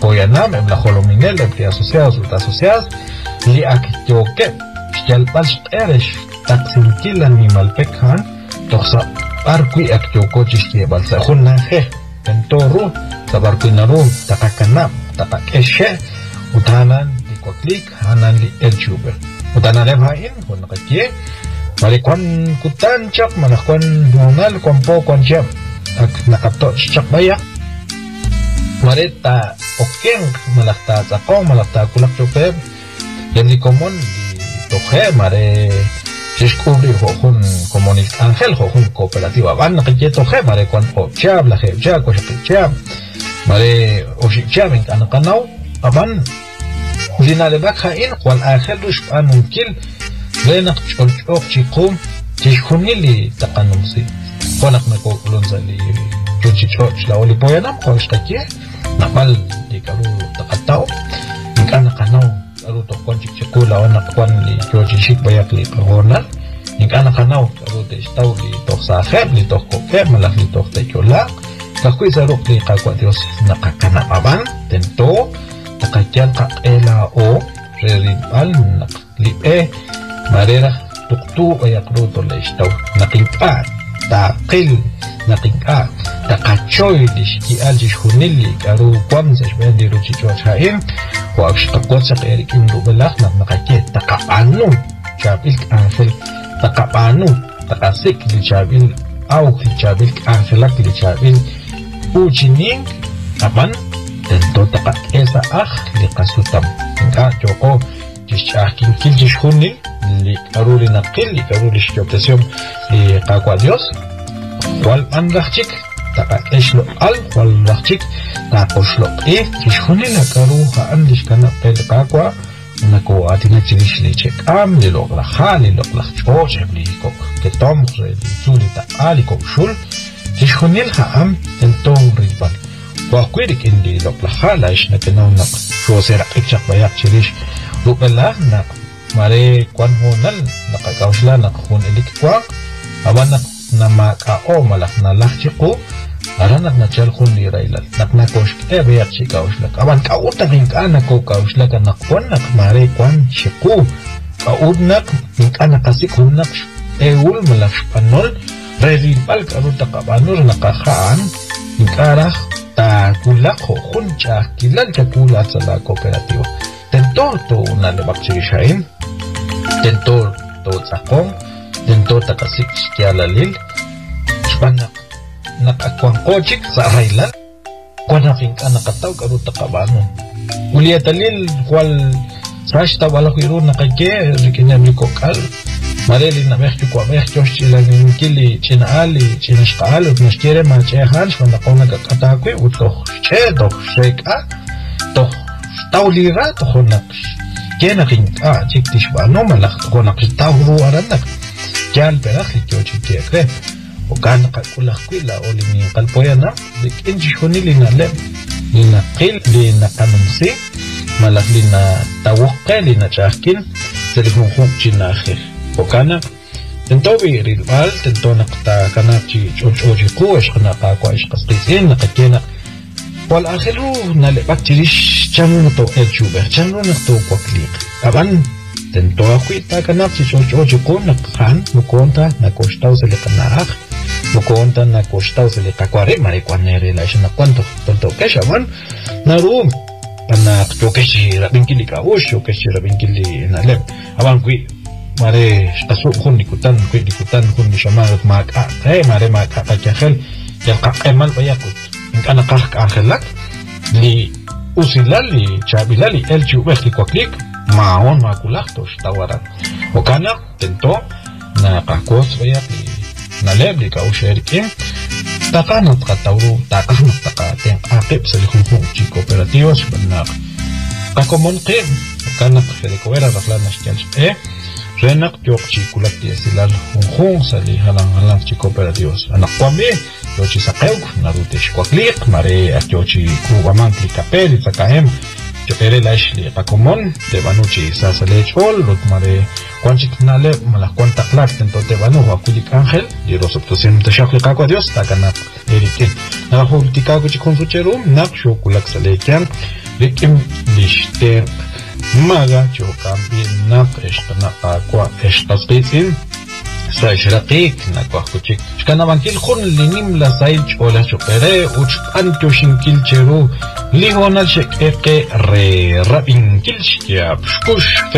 poyanam em la jolominel em asociados los asociados li akyoke shal balsh eresh taksintil animal pekhan tosa barqui akyoko chishke balsa khunna khe entoru sabarqui naru takakana takakeshe utanan dikotlik hanan li elchuber utanan levain hunqakie Marikwan kutan chak malakwan nonal kompo konjam ak nakato chak bayak marita okeng malakta tsako malakta kulak chopeb yendi komon di toje mare descubrir hojun comunis Ángel hojun cooperativa van nakje toje mare kwan ochab la jebja koshkichab mare oshichab en kanau aban dinale bakha in kwal Ángel rush anunkil Lenak chok chikum tishkunili takanumsi konak na ko ulunzali chuchichok la oli poyanam ko shtakie namal di karu takatao nikana kanao karu to konchik chikula ona kwan li chuchishik bayak li honal nikana kanao karu de stau li to saheb li to koke malak li to techola kakui saruk li kakwa dios nakakana aban tento takakyan ka ela o reribal nak li Marera tuktu ayakruto la istaw nakinka taqil nakinka taqachoy lishki aljish hunili karu kwamzash bendi ruchicho chaim wa akshtakotsa qerikim rubalak naqnaqake taqapanu chabil Ángel taqapanu taqasik li chabil aw li chabil Ángelak li chabil uchining apan tento taqakesa li qasutam inka choko jishahkin kiljish hunil li karuri naqil li karuri shkoptación qaqwa Dios wal anrachik taqashlo al wal rachik taqoshlo tishkhuni la karuha andish kana qel qaqwa nako atina chilish li chek am li logla khali logla choch li kok ketom li tuli ta ali kok shul tishkhuni la am tenton ribal wa quirik indi logla khala ishna kenon naq shosera ikchaq bayak chilish lugala na Mare kwan honal nakakausla nakahun elikwa awan namakao malak nalachiko aranak na chalhun li railal naknakosh beyak chikausla awan kauta hinkana ko kausla kanakwan nak mare kwan chiku kaudnak hinkana kasikunak eul malak spanol reripal karuta kabanur nakakhaan hinkara ta kulako huncha kilal kakula sa kooperatiba tento to nalabak chirishain Tento to tsakong, tento takasik skialalil, spanak nakakwang kochik sa railan, kwanaking ka nakataw karu takabano. Uliatalil kwal sashta walakiru nakake rikinyam likokal, mareli na mehchukwa mehchosh chilanin kili chinaali chinashkaal utnashkere machehan shpanakong nagakatakwe utoh che toh sheka toh taulira toh naksh. Kena kinka chiktish ba no malak ko nakitawro aranak kyan perak likyo chikekre o kana kulak kwila o lini kalpoyana dik injish hunili na lem lina qil lina kanumsi malak lina tawokka lina chahkin selihun china akhir o kana tento bi rilbal tento nakta kana chi chochi ko ishqna qaqwa ishqasqisin nakakena wal akhiru nalebak chirish changu to elchuber changu nakto kwaklik aban tento akwita kanak si chochi ko nakhan mukonta nakoshtaw sa liqanaq mukonta nakoshtaw sa liqakwari marikwanere la shna kwanto tonto keshaban narum anak to keshi rabinkili ka usho keshi rabinkili naleb aban kwi mare shtasu khun dikutan khun shamarat maka mare maka kakhel yalqa emal bayakut Ana kahk Ángelak li usilal li chabilal li el chubek li kwaklik maon makulaktos tawaran o kana tento na kakos bayak li naleb li kausherkin takanat katawru takanat takaten akip sa likhunkhung chi kooperativas banak kakomon qib kana khedekowera raflanas chalspe renak yok chi kulakti silal khunkhung sa li halang chi kooperativas anak kwambi Yochi sakeu narute shkwaklik mare yochi kuwamanki kapeli sakahem chopere lashli pakomon te banuchi sasalechol lot mare kwanchik nale mala kwantaklak tento te banu wakulik Ángel di rosoptosim te shakli kakwa dios takana erikin na hultika kuchi konfucherum nak shokulak salekyan rikim lishter maga chokambi nap eshkana aqua eshkasqisin saishraqik nakuachkuchik shkanabankil khun linim la sail chola chopere uch antoshinkil cheru lihonal shekeke re rabinkil shkiab shkush